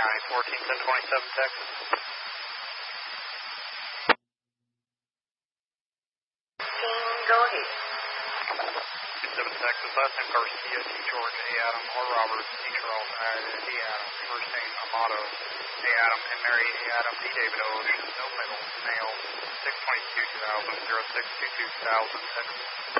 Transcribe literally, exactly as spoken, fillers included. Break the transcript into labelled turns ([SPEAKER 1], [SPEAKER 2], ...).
[SPEAKER 1] County, fourteen ten twenty-seven, Texas.
[SPEAKER 2] Go ahead.
[SPEAKER 1] seven Texas, last name Garcia, T. George, A. Adam, or Robert, T. Charles, A. Adam, first name Amato, A. Adam, and Mary, A. Adam, D. David Ocean, no middle, male, six twenty-two two thousand, zero six two two thousand, Texas.